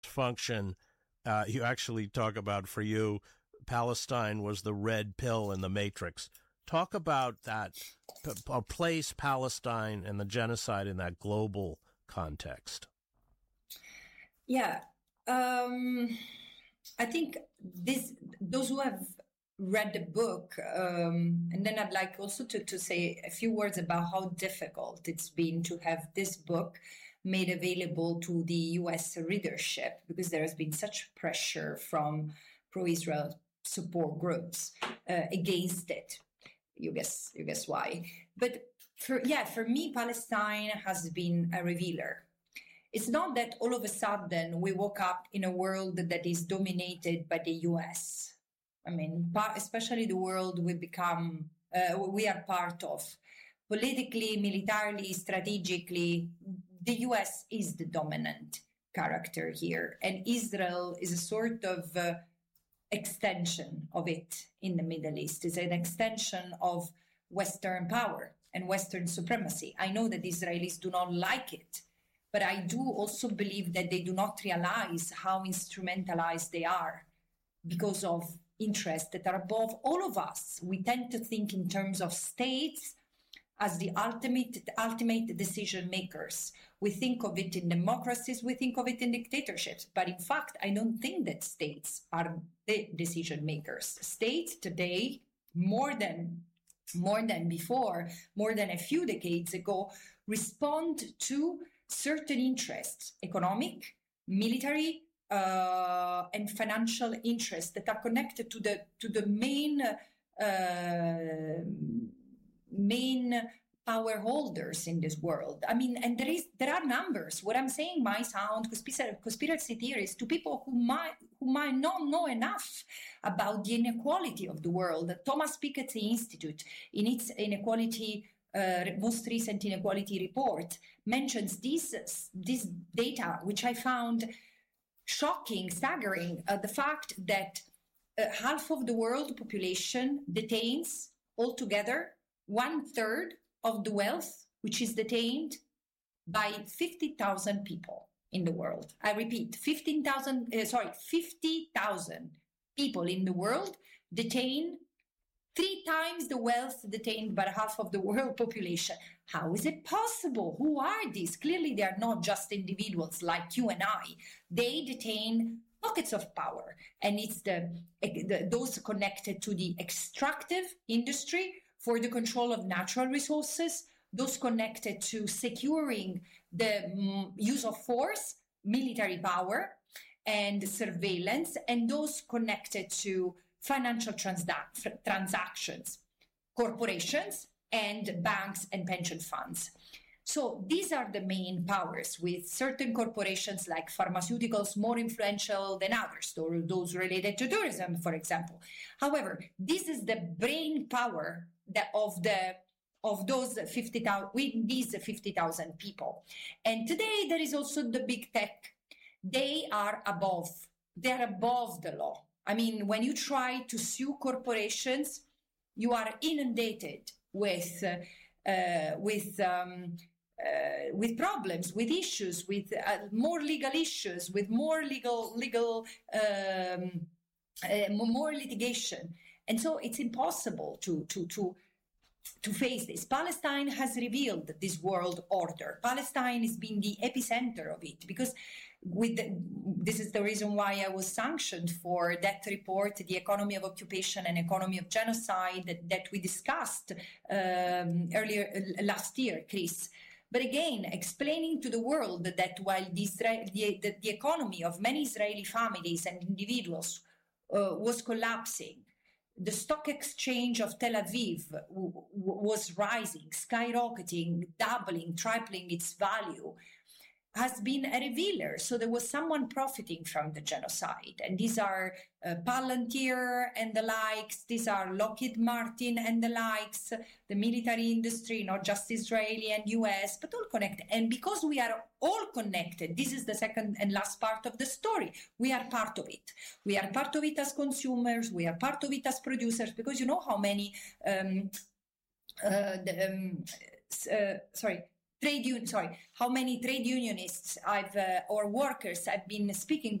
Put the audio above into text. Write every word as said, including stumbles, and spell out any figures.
function, uh, you actually talk about, for you, Palestine was the red pill in the matrix. Talk about that, p- place Palestine and the genocide in that global context. Yeah, um, I think this those who have read the book, um, and then I'd like also to, to say a few words about how difficult it's been to have this book made available to the U S readership, because there has been such pressure from pro-Israel support groups uh, against it. You guess, you guess why. But for yeah, for me, Palestine has been a revealer. It's not that all of a sudden we woke up in a world that is dominated by the U S. I mean, especially the world we become, uh, we are part of. Politically, militarily, strategically, the U S is the dominant character here. And Israel is a sort of uh, extension of it in the Middle East. It's an extension of Western power and Western supremacy. I know that Israelis do not like it, but I do also believe that they do not realize how instrumentalized they are because of interests that are above all of us. We tend to think in terms of states as the ultimate, ultimate decision makers. We think of it in democracies, we think of it in dictatorships. But in fact, I don't think that states are the decision makers. States today, more than more than before, more than a few decades ago, respond to certain interests, economic, military, uh, and financial interests that are connected to the to the main uh, main power holders in this world. I mean, and there is there are numbers. What I'm saying might sound conspiracy theories to people who might who might not know enough about the inequality of the world. Thomas Piketty Institute, in its inequality uh, most recent inequality report, mentions this this data, which I found shocking, staggering. Uh, the fact that uh, half of the world population detains altogether one third of the wealth, which is detained by fifty thousand people in the world. I repeat, fifteen thousand, uh, sorry, fifty thousand people in the world detain three times the wealth detained by half of the world population. How is it possible? Who are these? Clearly, they are not just individuals like you and I. They detain pockets of power, and it's the, the those connected to the extractive industry for the control of natural resources, those connected to securing the um, use of force, military power, and surveillance, and those connected to financial transac- transactions, corporations, and banks and pension funds. So these are the main powers, with certain corporations like pharmaceuticals more influential than others, or those related to tourism, for example. However, this is the brain power that of the of those fifty thousand, with these fifty thousand people. And today there is also the big tech. They are above, they are above the law. I mean, when you try to sue corporations, you are inundated with uh, uh, with um, uh, with problems, with issues, with uh, more legal issues, with more legal legal um, uh, more litigation, and so it's impossible to to to. to face this. Palestine has revealed this world order. Palestine has been the epicenter of it, because with the, this is the reason why I was sanctioned for that report, The Economy of Occupation and Economy of Genocide, that, that we discussed um, earlier uh, last year, Chris. But again, explaining to the world that while the, Israel, the, the, the economy of many Israeli families and individuals uh, was collapsing, the stock exchange of Tel Aviv w- w- was rising, skyrocketing, doubling, tripling its value, has been a revealer. So there was someone profiting from the genocide. And these are uh, Palantir and the likes. These are Lockheed Martin and the likes, the military industry, not just Israeli and U S, but all connected. And because we are all connected, this is the second and last part of the story. We are part of it. We are part of it as consumers. We are part of it as producers, because you know how many, um, uh, the, um, uh, sorry, trade union, sorry, how many trade unionists I've uh, or workers I've been speaking